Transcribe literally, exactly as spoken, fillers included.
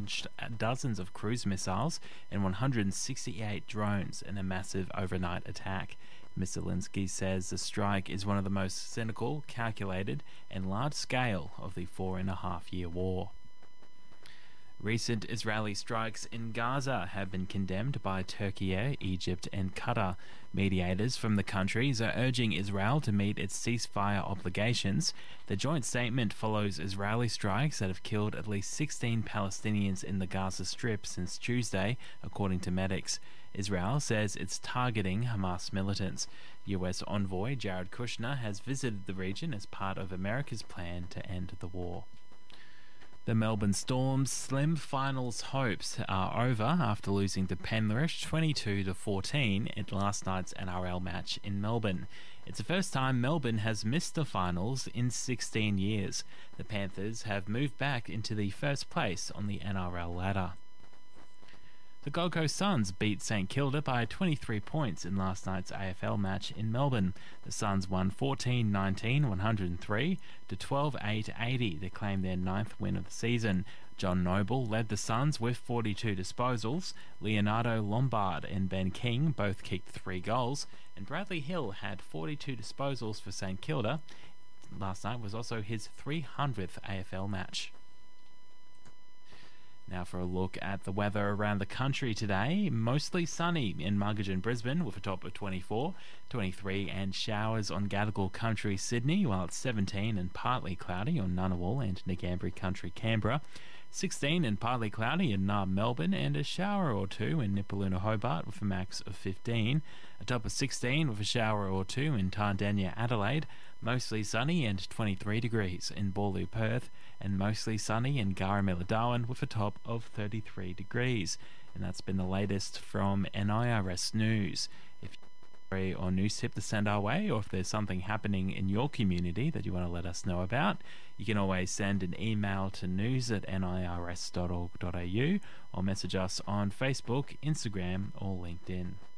launched dozens of cruise missiles and one hundred sixty-eight drones in a massive overnight attack. Mister Zelensky says the strike is one of the most cynical, calculated, and large-scale of the four-and-a-half-year war. Recent Israeli strikes in Gaza have been condemned by Turkey, Egypt, and Qatar. Mediators from the countries are urging Israel to meet its ceasefire obligations. The joint statement follows Israeli strikes that have killed at least sixteen Palestinians in the Gaza Strip since Tuesday, according to medics. Israel says it's targeting Hamas militants. U S envoy Jared Kushner has visited the region as part of America's plan to end the war. The Melbourne Storm's slim finals hopes are over after losing to Penrith twenty-two to fourteen at last night's N R L match in Melbourne. It's the first time Melbourne has missed the finals in sixteen years. The Panthers have moved back into the first place on the N R L ladder. The Gold Coast Suns beat St Kilda by twenty-three points in last night's A F L match in Melbourne. The Suns won fourteen nineteen one oh three to twelve eight eighty to claim their ninth win of the season. John Noble led the Suns with forty-two disposals. Leonardo Lombard and Ben King both kicked three goals, and Bradley Hill had forty-two disposals for St Kilda. Last night was also his three hundredth A F L match. Now for a look at the weather around the country today. Mostly sunny in Margate and Brisbane with a top of twenty-four, twenty-three and showers on Gadigal Country, Sydney, while it's seventeen and partly cloudy on Ngunnawal and Ngambri Country, Canberra. sixteen and partly cloudy in Narm, Melbourne, and a shower or two in Nipaluna, Hobart with a max of fifteen. A top of sixteen with a shower or two in Tardania, Adelaide. Mostly sunny and twenty-three degrees in Boorloo, Perth, and mostly sunny in Garamilla, Darwin with a top of thirty-three degrees. And that's been the latest from N I R S News. If or news tip to send our way, or if there's something happening in your community that you want to let us know about, you can always send an email to news at nirs dot org dot a u or message us on Facebook, Instagram, or LinkedIn.